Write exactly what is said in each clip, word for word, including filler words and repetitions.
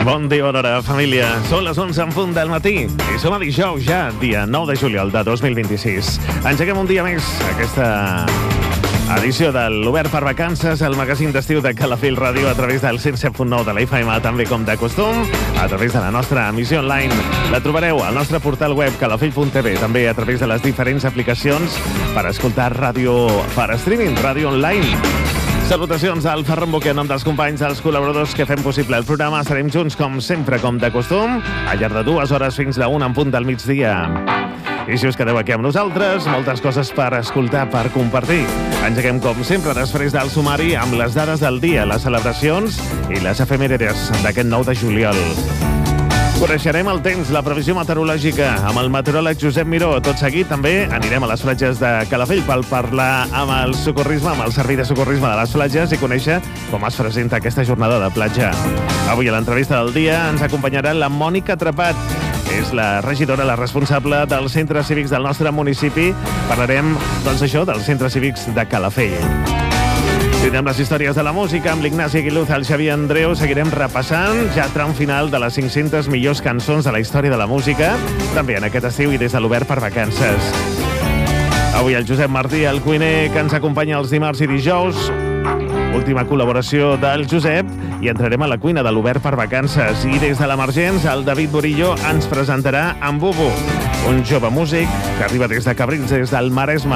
Bon dia, bona hora, família. Són les onze en punt del matí i som a dijous ja, dia nou de juliol de dos mil vint-i-sis. Engeguem un dia més aquesta edició de l'Obert per Vacances, el magazín d'estiu de Calafell Ràdio a través del cent set punt nou de la F M, també com de costum, a través de la nostra emissió online. La trobareu al nostre portal web calafell punt t v, també a través de les diferents aplicacions per escoltar ràdio per streaming, ràdio online. Salutacions al Ferran Boquer, en nom dels companys, dels col·laboradors que fem possible el programa. Estarem junts, com sempre, com de costum, al llarg de dues hores fins la una en punt del migdia. I si us quedeu aquí amb nosaltres, moltes coses per escoltar, per compartir. Engeguem, com sempre, després del sumari amb les dades del dia, les celebracions i les efemèrides d'aquest nou de juliol. Coneixerem el temps, la previsió meteorològica amb el meteoròleg Josep Miró. Tot seguit també anirem a les platges de Calafell per parlar amb el socorrisme, amb el servei de socorrisme de les platges i conèixer com es presenta aquesta jornada de platja. Avui a l'entrevista del dia ens acompanyarà la Mònica Trepat. És la regidora, la responsable dels centres cívics del nostre municipi. Parlarem, doncs això, dels centres cívics de Calafell. Tindrem les històries de la música amb l'Ignasi Aguiluz, el Xavier Andreu. Seguirem repassant ja tram final de les cinc-centes millors cançons de la història de la música, també en aquest estiu i des de l'Obert per Vacances. Avui el Josep Martí, el cuiner, que ens acompanya els dimarts i dijous. Última col·laboració del Josep i entrarem a la cuina de l'Obert per Vacances. I des de l'Emergents, el David Borillo ens presentarà en Bubu, un jove músic que arriba des de Cabrils, des del Maresme.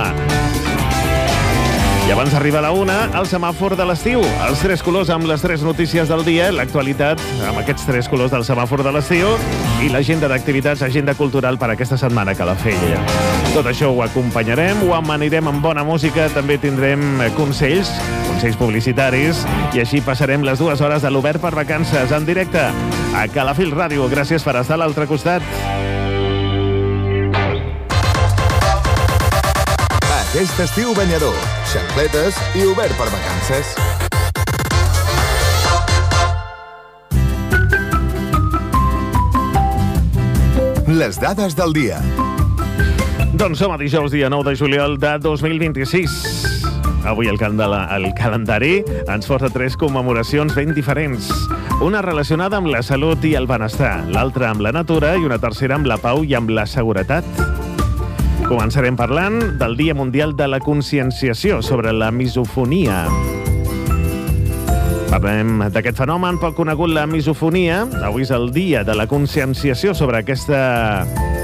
I abans d'arribar a la una, el semàfor de l'estiu. Els tres colors amb les tres notícies del dia, l'actualitat amb aquests tres colors del semàfor de l'estiu i l'agenda d'activitats, agenda cultural per aquesta setmana a Calafell. Tot això ho acompanyarem, ho amanirem amb bona música, també tindrem consells, consells publicitaris, i així passarem les dues hores de l'Obert per Vacances en directe a Calafell Ràdio. Gràcies per estar a l'altre costat. Aquest estiu banyador, xancletes i Obert per Vacances. Les dades del dia. Doncs som a dijous, dia nou de juliol de dos mil vint-i-sis. Avui el, candela, el calendari ens porta tres commemoracions ben diferents. Una relacionada amb la salut i el benestar, l'altra amb la natura i una tercera amb la pau i amb la seguretat. Començarem parlant del Dia Mundial de la Conscienciació sobre la misofonia. Parlem d'aquest fenomen poc conegut, la misofonia. Avui és el Dia de la Conscienciació sobre aquesta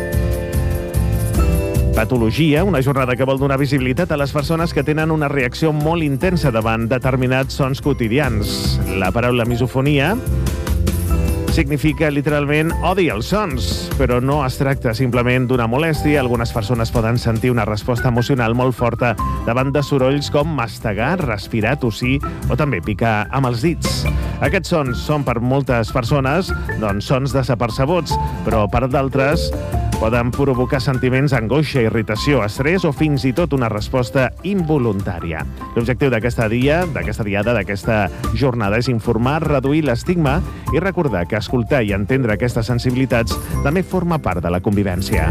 patologia, una jornada que vol donar visibilitat a les persones que tenen una reacció molt intensa davant determinats sons quotidians. La paraula misofonia significa literalment odi als sons, però no es tracta simplement d'una molèstia. Algunes persones poden sentir una resposta emocional molt forta davant de sorolls com mastegar, respirar, tossir o també picar amb els dits. Aquests sons són per moltes persones doncs, sons desapercebuts, però per d'altres poden provocar sentiments d'angoixa, irritació, estrès o fins i tot una resposta involuntària. L'objectiu d'aquesta dia, d'aquesta diada, d'aquesta jornada és informar, reduir l'estigma i recordar que escoltar i entendre aquestes sensibilitats també forma part de la convivència.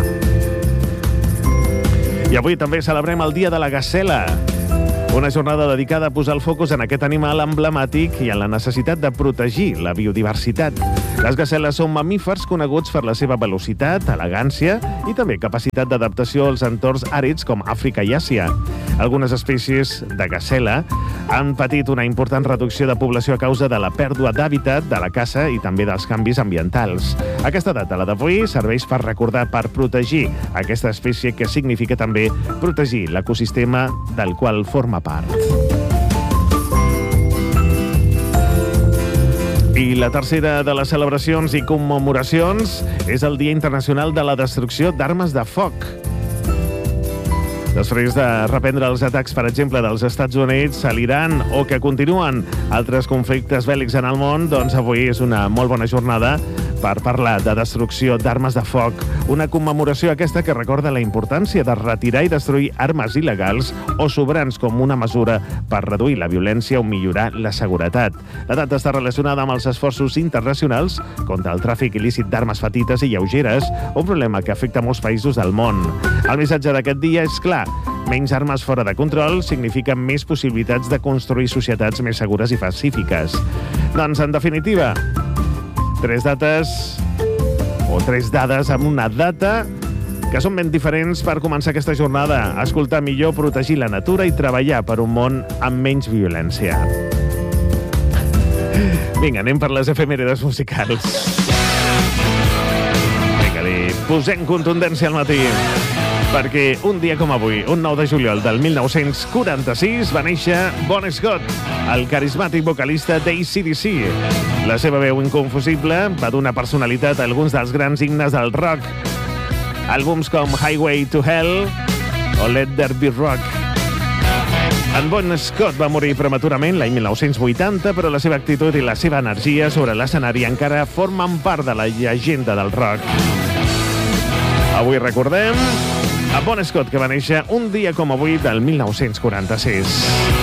I avui també celebrem el Dia de la Gasela, una jornada dedicada a posar el focus en aquest animal emblemàtic i en la necessitat de protegir la biodiversitat. Les gaseles són mamífers coneguts per la seva velocitat, elegància i també capacitat d'adaptació als entorns àrids com Àfrica i Àsia. Algunes espècies de gasela han patit una important reducció de població a causa de la pèrdua d'hàbitat, de la caça i també dels canvis ambientals. Aquesta data, la d'avui, serveix per recordar, per protegir aquesta espècie, que significa també protegir l'ecosistema del qual forma part. I la tercera de les celebracions i commemoracions és el Dia Internacional de la Destrucció d'Armes de Foc. Després de reprendre els atacs, per exemple, dels Estats Units a l'Iran o que continuen altres conflictes bèl·lics en el món, doncs avui és una molt bona jornada per parlar de destrucció d'armes de foc. Una commemoració aquesta que recorda la importància de retirar i destruir armes il·legals o sobrants com una mesura per reduir la violència o millorar la seguretat. La data està relacionada amb els esforços internacionals contra el tràfic il·lícit d'armes petites i lleugeres, un problema que afecta molts països del món. El missatge d'aquest dia és clar: menys armes fora de control significa més possibilitats de construir societats més segures i pacífiques. Doncs, en definitiva, Tres dates, o tres dades amb una data que són ben diferents per començar aquesta jornada. Escoltar millor, protegir la natura i treballar per un món amb menys violència. Vinga, anem per les efemèrides musicals. Vinga, li posem contundència al matí. Perquè un dia com avui, un nou de juliol del mil nou-cents quaranta-sis, va néixer Bon Scott, el carismàtic vocalista d'A C D C. La seva veu inconfusible va donar personalitat a alguns dels grans himnes del rock. Àlbums com Highway to Hell o Let There Be Rock. En Bon Scott va morir prematurament l'any mil nou-cents vuitanta, però la seva actitud i la seva energia sobre l'escenari encara formen part de la llegenda del rock. Avui recordem a Bon Scott, que va néixer un dia com avui del mil nou-cents quaranta-sis.